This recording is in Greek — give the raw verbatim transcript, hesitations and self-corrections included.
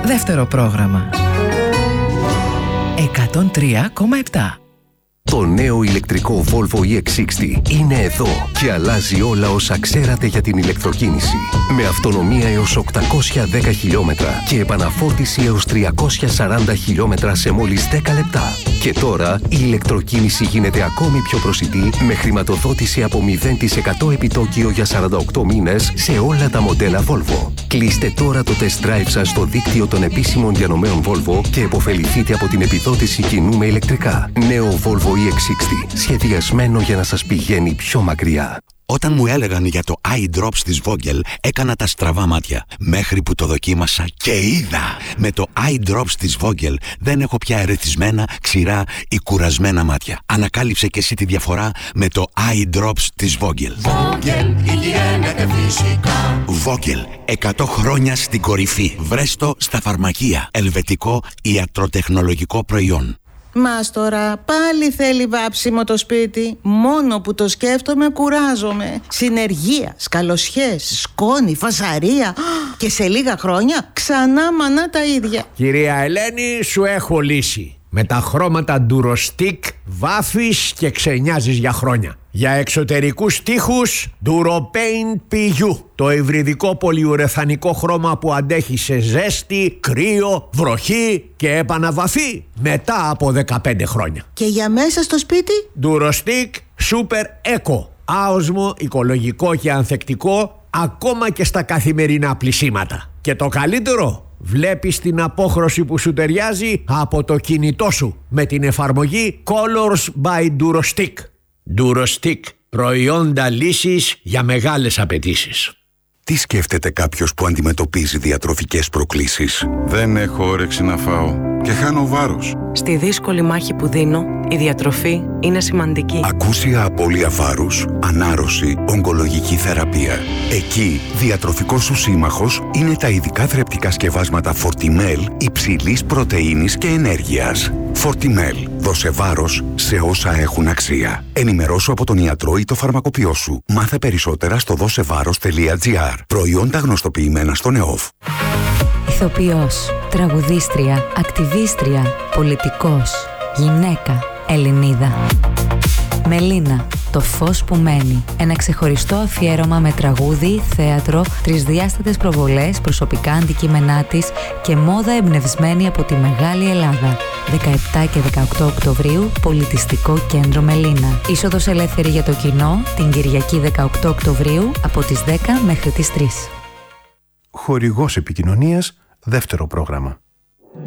Δεύτερο πρόγραμμα. εκατόν τρία κόμμα επτά. Το νέο ηλεκτρικό Volvo ι εξ εξήντα είναι εδώ και αλλάζει όλα όσα ξέρατε για την ηλεκτροκίνηση. Με αυτονομία έως οκτακόσια δέκα χιλιόμετρα και επαναφόρτιση έως τριακόσια σαράντα χιλιόμετρα σε μόλις δέκα λεπτά. Και τώρα η ηλεκτροκίνηση γίνεται ακόμη πιο προσιτή με χρηματοδότηση από μηδέν τοις εκατό επιτόκιο για σαράντα οκτώ μήνες σε όλα τα μοντέλα Volvo. Κλείστε τώρα το test drive σας στο δίκτυο των επίσημων διανομέων Volvo και επωφεληθείτε από την επιδότηση κοινού με ηλεκτρικά. Νέο Volvo ι εξ εξήντα, σχεδιασμένο για να σας πηγαίνει πιο μακριά. Όταν μου έλεγαν για το eye drops της Vogel, έκανα τα στραβά μάτια. Μέχρι που το δοκίμασα και είδα. Με το eye drops της Vogel δεν έχω πια ερεθισμένα, ξηρά ή κουρασμένα μάτια. Ανακάλυψε και εσύ τη διαφορά με το eye drops της Vogel. Vogel, υγιένεται φυσικά. Vogel, εκατό χρόνια στην κορυφή. Βρες το στα φαρμακεία. Ελβετικό ιατροτεχνολογικό προϊόν. Μας τώρα πάλι θέλει βάψιμο το σπίτι. Μόνο που το σκέφτομαι κουράζομαι. Συνεργεία, σκαλοσιές, σκόνη, φασαρία. Και σε λίγα χρόνια ξανά μανά τα ίδια. Κυρία Ελένη, σου έχω λύση. Με τα χρώματα Durostick βάφεις και ξενιάζεις για χρόνια. Για εξωτερικούς τοίχους Duropaint πι γιου. Το υβριδικό πολυουρεθανικό χρώμα που αντέχει σε ζέστη, κρύο, βροχή και επαναβαφή μετά από δεκαπέντε χρόνια. Και για μέσα στο σπίτι Durostick Super Eco. Άοσμο, οικολογικό και ανθεκτικό ακόμα και στα καθημερινά πλυσίματα. Και το καλύτερο, βλέπεις την απόχρωση που σου ταιριάζει από το κινητό σου με την εφαρμογή Colors by Durostick. Durostick, προϊόντα λύσης για μεγάλες απαιτήσεις. Τι σκέφτεται κάποιος που αντιμετωπίζει διατροφικές προκλήσεις? Δεν έχω όρεξη να φάω και χάνω βάρος. Στη δύσκολη μάχη που δίνω, η διατροφή είναι σημαντική. Ακούσια απώλεια βάρους, ανάρρωση, ογκολογική θεραπεία. Εκεί, διατροφικός σου σύμμαχος είναι τα ειδικά θρεπτικά σκευάσματα Fortimel υψηλής πρωτεΐνης και ενέργειας. Fortimel. Δώσε βάρος σε όσα έχουν αξία. Ενημερώσου από τον ιατρό ή το φαρμακοποιό σου. Μάθε περισσότερα στο δώσεβάρος τελεία τζι άρ. Προϊόντα γνωστοποιημένα στον ΕΟΦ. Ηθοποιός, τραγουδίστρια, ακτιβίστρια, πολιτικός, γυναίκα, Ελληνίδα. Μελίνα, το φως που μένει. Ένα ξεχωριστό αφιέρωμα με τραγούδι, θέατρο, τρισδιάστατες προβολές, προσωπικά αντικείμενά της και μόδα εμπνευσμένη από τη Μεγάλη Ελλάδα. δεκαεπτά και δεκαοκτώ Οκτωβρίου, Πολιτιστικό Κέντρο Μελίνα. Είσοδος ελεύθερη για το κοινό την Κυριακή δεκαοκτώ Οκτωβρίου από τις δέκα μέχρι τις τρεις. Χορηγός επικοινωνίας, δεύτερο πρόγραμμα.